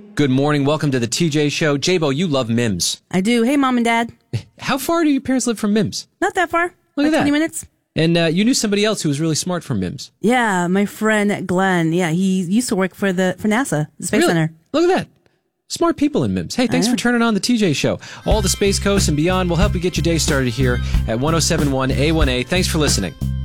Good morning. Welcome to the TJ Show. Jabo, you love Mims. I do. Hey, Mom and Dad. How far do your parents live from Mims? Not that far. Look at that. 20 minutes. And you knew somebody else who was really smart from Mims. Yeah, my friend Glenn. Yeah, he used to work for NASA, the Space Center. Look at that. Smart people in Mims. Hey, thanks for turning on the TJ Show. All the Space Coast and beyond will help you get your day started here at 107.1 A1A. Thanks for listening.